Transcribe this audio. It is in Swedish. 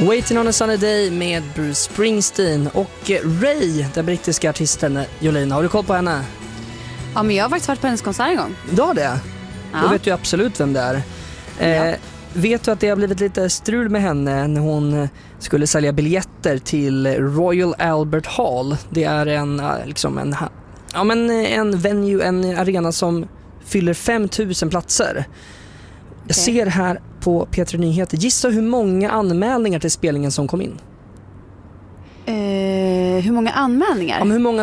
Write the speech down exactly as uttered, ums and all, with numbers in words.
Waiting on a Sunny Day med Bruce Springsteen. Och Ray, den brittiska artisten Jolina, har du koll på henne? Ja, men jag har faktiskt varit på hennes konsert en gång. Du har det? Ja. Då vet du absolut vem det är. eh, Ja. Vet du att det har blivit lite strul med henne när hon skulle sälja biljetter till Royal Albert Hall? Det är en, liksom en, ja, men en venue, en arena som fyller fem tusen platser. Jag Okay. ser här på P tre Nyheter. Gissa hur många anmälningar till spelningen som kom in. Eh, hur många anmälningar? Ja, men hur många